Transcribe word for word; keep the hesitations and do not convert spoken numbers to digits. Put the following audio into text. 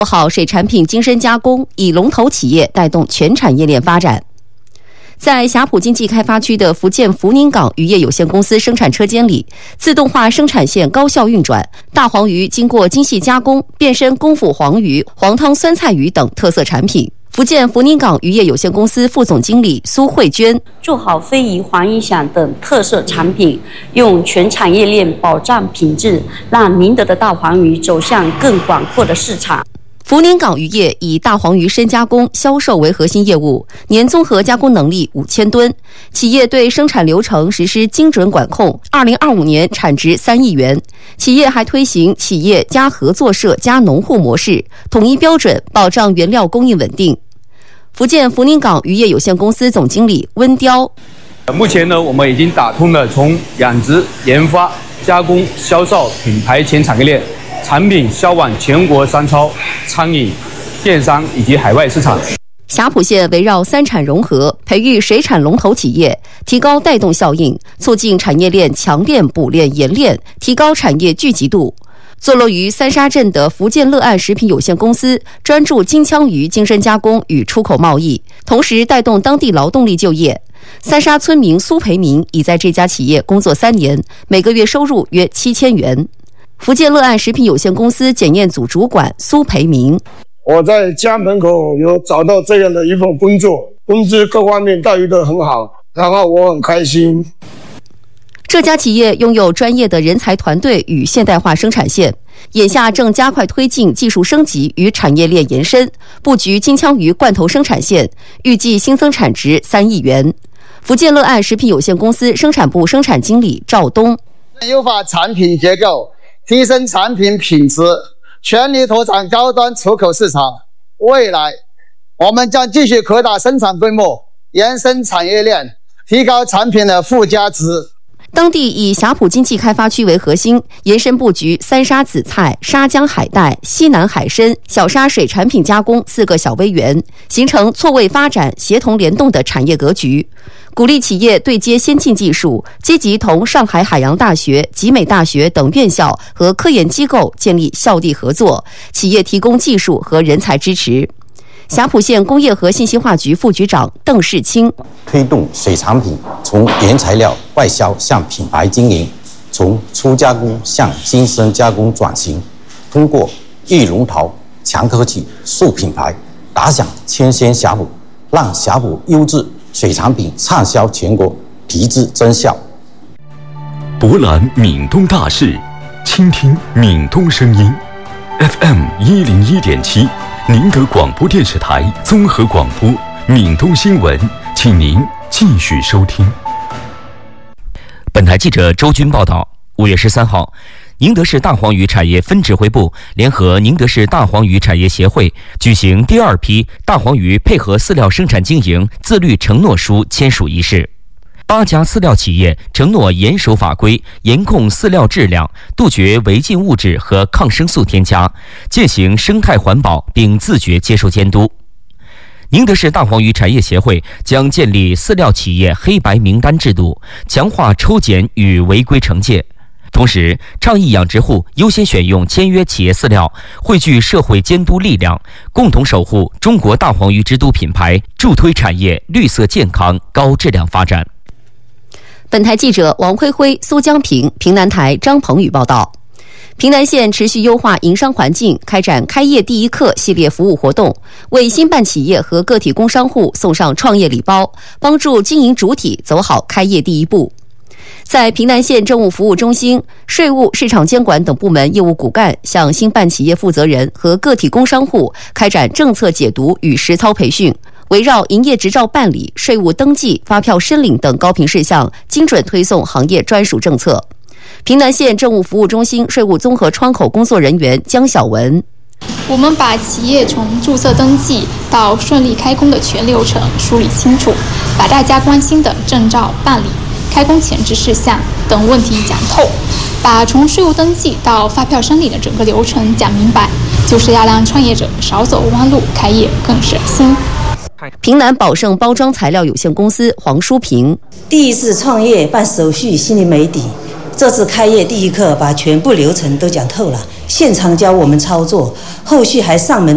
做好水产品精深加工，以龙头企业带动全产业链发展。在霞浦经济开发区的福建福宁港渔业有限公司生产车间里，自动化生产线高效运转，大黄鱼经过精细加工，变身功夫黄鱼、黄汤酸菜鱼等特色产品。福建福宁港渔业有限公司副总经理苏慧娟， 做好非遗、黄鱼响等特色产品，用全产业链保障品质，让宁德的大黄鱼走向更广阔的市场。 福宁港渔业以大黄鱼深加工销售为核心业务，年综合加工能力五千吨，企业对生产流程实施精准管控。二零二五年产值三亿元。企业还推行企业加合作社加农户模式，统一标准，保障原料供应稳定。福建福宁港渔业有限公司总经理温雕， 目前呢，我们已经打通了从养殖、研发、加工、销售、品牌全产业链。产品销往全国商超、餐饮、电商以及海外市场。 霞浦县围绕三产融合，培育水产龙头企业，提高带动效应，促进产业链强链、补链、延链，提高产业聚集度。坐落于三沙镇的福建乐岸食品有限公司专注金枪鱼精深加工与出口贸易，同时带动当地劳动力就业。三沙村民苏培明已在这家企业工作三年，每个月收入约七千元。福建乐岸食品有限公司检验组主管苏培明， 我在家门口有找到这样的一份工作，工资各方面待遇都很好，然后我很开心。 这家企业拥有专业的人才团队与现代化生产线，眼下正加快推进技术升级与产业链延伸，布局金枪鱼罐头生产线，预计新增产值三亿元。福建乐岸食品有限公司生产部生产经理赵东， 优化产品结构，提升产品品质，全力拓展高端出口市场。未来，我们将继续扩大生产规模，延伸产业链，提高产品的附加值。 当地以霞浦经济开发区为核心，延伸布局三沙紫菜、沙江海带、西南海参、小沙水产品加工四个小微园，形成错位发展、协同联动的产业格局。鼓励企业对接先进技术，积极同上海海洋大学、集美大学等院校和科研机构建立校地合作，企业提供技术和人才支持。霞浦县工业和信息化局副局长邓世清， 推动水产品从原材料外销向品牌经营，从初加工向精深加工转型，通过玉龙桃、强科技、树品牌打响千仙霞浦，让霞浦优质水产品畅销全国，提质增效。 博览闽东大事，倾听闽东声音 ，F M 一零一点七。宁德广播电视台综合广播闽东新闻，请您继续收听。 本台记者周军报道，五月十三号，宁德市大黄鱼产业分指挥部联合宁德市大黄鱼产业协会举行第二批大黄鱼配合饲料生产经营自律承诺书签署仪式。八家饲料企业承诺严守法规，严控饲料质量，杜绝违禁物质和抗生素添加，践行生态环保，并自觉接受监督。宁德市大黄鱼产业协会将建立饲料企业黑白名单制度，强化抽检与违规惩戒，同时倡议养殖户优先选用签约企业饲料，汇聚社会监督力量，共同守护中国大黄鱼之都品牌，助推产业绿色健康、高质量发展。 本台记者王辉辉、苏江平、平南台张鹏宇报道。平南县持续优化营商环境，开展开业第一课系列服务活动，为新办企业和个体工商户送上创业礼包，帮助经营主体走好开业第一步。在平南县政务服务中心、税务、市场监管等部门业务骨干向新办企业负责人和个体工商户开展政策解读与实操培训，围绕营业执照办理、税务登记、发票申领等高频事项，精准推送行业专属政策。平南县政务服务中心税务综合窗口工作人员江晓文， 我们把企业从注册登记到顺利开工的全流程梳理清楚，把大家关心的证照办理、开工前置事项等问题讲透，把从税务登记到发票申领的整个流程讲明白，就是要让创业者少走弯路，开业更省心。 平南宝盛包装材料有限公司黄淑平， 第一次创业办手续心里没底，这次开业第一课把全部流程都讲透了，现场教我们操作，后续还上门